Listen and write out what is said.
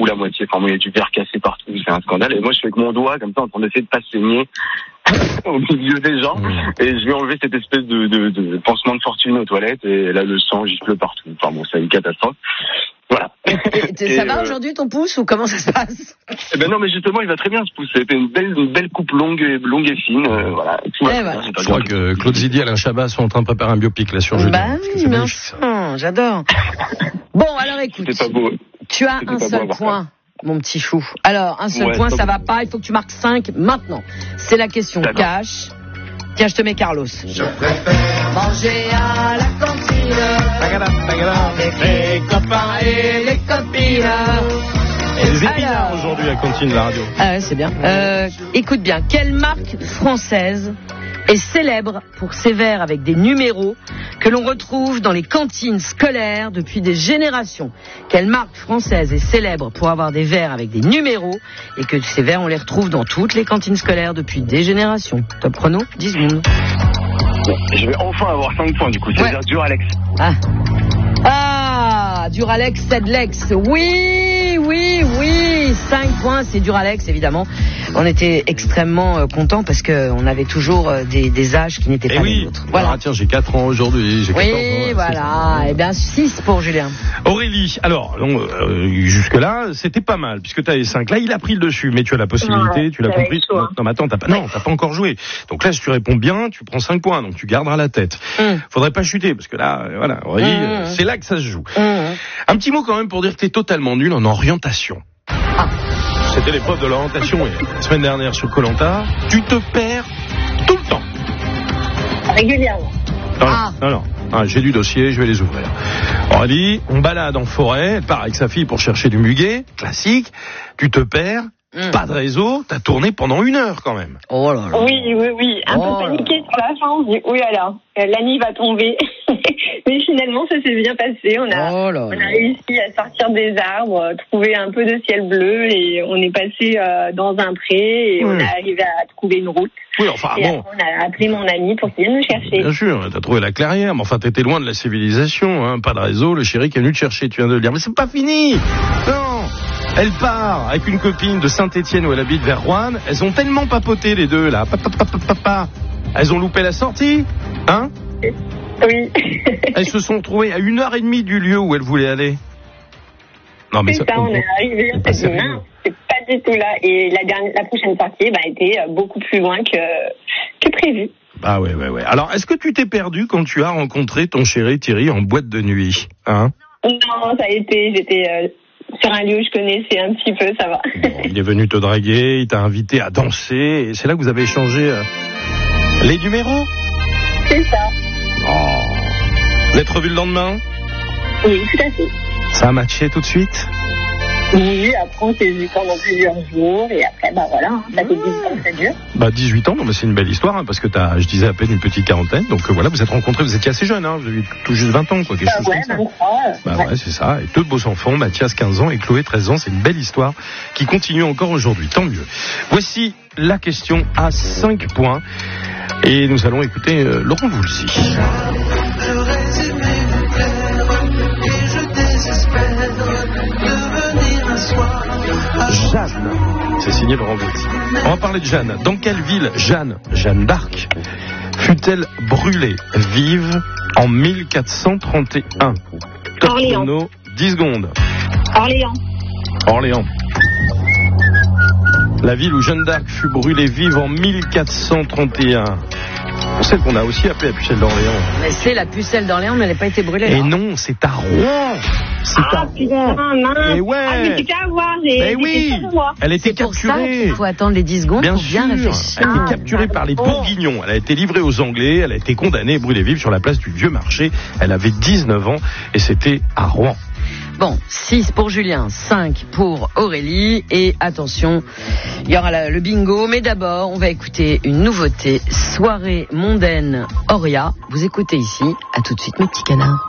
roule à moitié. Enfin, il y a du verre cassé partout, c'est un scandale. Et moi, je fais avec mon doigt, comme ça, en train d'essayer de pas saigner au milieu des gens. Et je lui ai enlevé cette espèce de pansement de fortune aux toilettes. Et là, le sang gicle partout. Enfin bon, c'est une catastrophe. Voilà. Ça va aujourd'hui ton pouce ou comment ça se passe? Eh ben non, mais justement, il va très bien ce pouce. C'était une belle coupe longue et fine. Voilà. Je crois que Claude Zidi et Alain Chabat sont en train de préparer un biopic là sur Julien. Bah oui, j'adore. Bon, alors écoute. C'était pas beau. Tu as un seul point, mon petit chou. Alors, un seul point, ça va pas. Il faut que tu marques 5 maintenant. C'est la question cash. Tiens, je te mets Carlos. Je préfère manger à la cantine avec les copains et les copines. Les épinards aujourd'hui à Cantine la radio. Ah ouais, c'est bien. Écoute bien, quelle marque française est célèbre pour ses verres avec des numéros que l'on retrouve dans les cantines scolaires depuis des générations? Quelle marque française est célèbre pour avoir des verres avec des numéros et que ces verres, on les retrouve dans toutes les cantines scolaires depuis des générations? Top chrono, 10 secondes. Je vais enfin avoir 5 points du coup, c'est-à-dire Duralex. Duralex, Sedlex. Oui, 5 points, c'est Duralex, évidemment. On était extrêmement contents parce qu'on avait toujours des âges qui n'étaient pas les nôtres. Voilà. Tiens, j'ai 4 ans aujourd'hui. J'ai 14 ans. Oui, voilà. Eh bien, 6 pour Julien. Aurélie, alors, jusque-là, c'était pas mal, puisque tu as les 5. Là, il a pris le dessus, mais tu as la possibilité, tu l'as compris. Non, mais attends, t'as pas encore joué. Donc là, si tu réponds bien, tu prends 5 points, donc tu garderas la tête. Faudrait pas chuter, parce que là, voilà, Aurélie, c'est là que ça se joue. Un petit mot quand même pour dire que t'es totalement nul en orientation. C'était l'épreuve de l'orientation la semaine dernière sur Koh-Lanta. Tu te perds tout le temps. Régulièrement. Non. J'ai du dossier, je vais les ouvrir. Aurélie, on balade en forêt, elle part avec sa fille pour chercher du muguet, classique. Tu te perds, pas de réseau, t'as tourné pendant 1 heure quand même. Oh là là. Oui. Un peu paniqué sur la fin, on se dit, oui alors, la nuit va tomber. Mais finalement, ça s'est bien passé. On a réussi à sortir des arbres, trouver un peu de ciel bleu et on est passé dans un pré et on est arrivé à trouver une route. Oui, enfin, et après, on a appelé mon ami pour qu'il vienne nous chercher. Bien sûr, t'as trouvé la clairière, mais enfin, t'étais loin de la civilisation, hein. Pas de réseau, le chéri qui est venu te chercher, tu viens de le dire. Mais c'est pas fini! Non! Elle part avec une copine de Saint-Étienne où elle habite vers Rouen. Elles ont tellement papoté, les deux, là. Elles ont loupé la sortie, hein? Oui. Elles se sont retrouvées à 1h30 du lieu où elles voulaient aller. Non, mais ça, on est arrivé, on s'est dit, non, c'est pas du tout là. Et la prochaine sortie, était beaucoup plus loin que prévu. Ah ouais. Alors, est-ce que tu t'es perdu quand tu as rencontré ton chéri Thierry en boîte de nuit, hein? Non, ça a été, j'étais sur un lieu où je connaissais un petit peu, ça va. Bon, il est venu te draguer, il t'a invité à danser, et c'est là que vous avez échangé les numéros? C'est ça. Oh. Vous êtes revus le lendemain? Oui, tout à fait. Ça a matché tout de suite? Oui, après on s'est vu pendant plusieurs jours et après voilà, ça fait 18 ans que ça dure. 18 ans, non mais c'est une belle histoire hein, parce que je disais à peine une petite quarantaine, donc voilà, vous êtes rencontrés, vous étiez assez jeune, hein, vous avez tout juste 20 ans quoi, quelque chose comme ça. 23. Ouais, c'est ça, et 2 beaux enfants, Mathias 15 ans et Chloé 13 ans, c'est une belle histoire qui continue encore aujourd'hui, tant mieux. Voici la question à 5 points et nous allons écouter Laurent Voulzy. Jeanne, c'est signé Laurent Voulzy. On va parler de Jeanne. Dans quelle ville Jeanne d'Arc, fut-elle brûlée vive en 1431? Orléans. 10 secondes. Orléans. La ville où Jeanne d'Arc fut brûlée vive en 1431. Celle qu'on a aussi appelée la pucelle d'Orléans. Mais c'est la pucelle d'Orléans, mais elle n'a pas été brûlée. Et non, c'est à Rouen. Putain, mince. Et ouais. Mais c'est qu'à voir. Elle était capturée. Il faut attendre les 10 secondes pour bien réfléchir. Elle était capturée par les Bourguignons. Elle a été livrée aux Anglais. Elle a été condamnée et brûlée vive sur la place du Vieux Marché. Elle avait 19 ans et c'était à Rouen. Bon, 6 pour Julien, 5 pour Aurélie. Et attention, il y aura le bingo. Mais d'abord, on va écouter une nouveauté. Soirée mondaine Auria. Vous écoutez ici. À tout de suite, mes petits canards.